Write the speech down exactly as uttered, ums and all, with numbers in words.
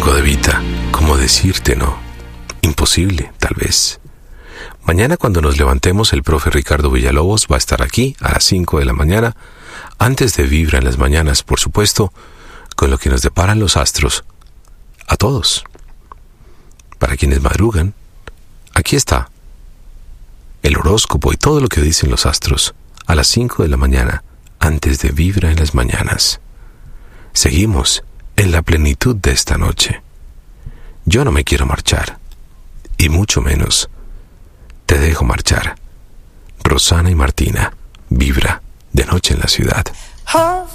Franco De Vita, ¿cómo decirte no? Imposible, tal vez. Mañana cuando nos levantemos, el profe Ricardo Villalobos va a estar aquí a las cinco de la mañana, antes de Vibra en las mañanas, por supuesto, con lo que nos deparan los astros. A todos. Para quienes madrugan, aquí está el horóscopo y todo lo que dicen los astros a las cinco de la mañana, antes de Vibra en las mañanas. Seguimos en la plenitud de esta noche. Yo no me quiero marchar, y mucho menos te dejo marchar. Rosana y Martina, Vibra, de noche en la ciudad.